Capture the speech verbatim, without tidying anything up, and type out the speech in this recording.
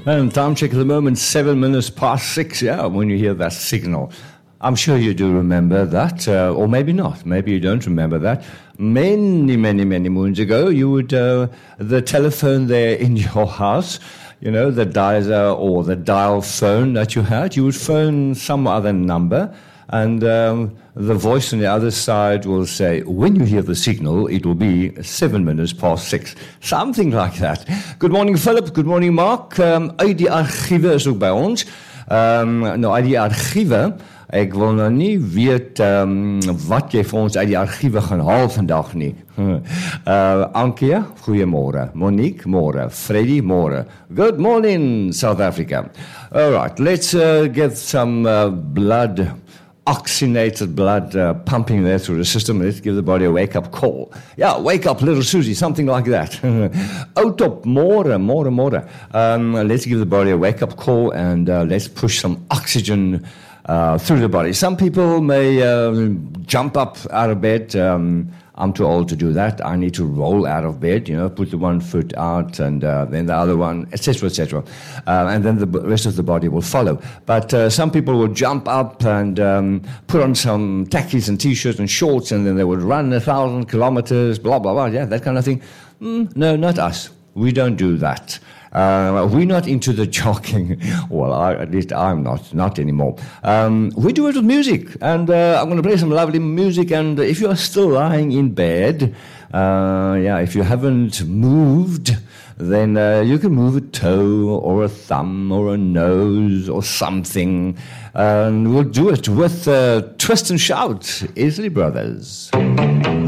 And time check at the moment, seven minutes past six, yeah, when you hear that signal. I'm sure you do remember that, uh, or maybe not. Maybe you don't remember that. Many, many, many moons ago, you would, uh, the telephone there in your house, you know, the dialer or the dial phone that you had, you would phone some other number, and um, the voice on the other side will say, when you hear the signal, it will be seven minutes past six. Something like that. Good morning, Philip. Good morning, Mark. Um, uit die archiewe is ook by ons. Um, nou, uit die archiewe, ek wil nou nie weet um, wat jy vir ons uit die archiewe gaan haal vandag nie. Uh, Ankia, goeiemôre. Monique, môre. Freddy, môre. Good morning, South Africa. All right, let's uh, get some uh, blood, oxygenated blood uh, pumping there through the system. Let's give the body a wake-up call. Yeah, wake up, little Susie, something like that. Out op, môre, môre, môre. Um, let's give the body a wake-up call and uh, let's push some oxygen uh, through the body. Some people may uh, jump up out of bed. Um, I'm too old to do that. I need to roll out of bed, you know, put the one foot out and uh, then the other one, et cetera, et cetera. Uh, and then the rest of the body will follow. But uh, some people will jump up and um, put on some tackies and T-shirts and shorts, and then they would run a thousand kilometers, blah, blah, blah, yeah, that kind of thing. Mm, no, not us. We don't do that. Uh, we're not into the jogging. Well, I, at least I'm not, not anymore. Um, we do it with music, and uh, I'm going to play some lovely music. And if you're still lying in bed, uh, yeah, if you haven't moved, then uh, you can move a toe or a thumb or a nose or something. And we'll do it with uh, Twist and Shout, Isley Brothers.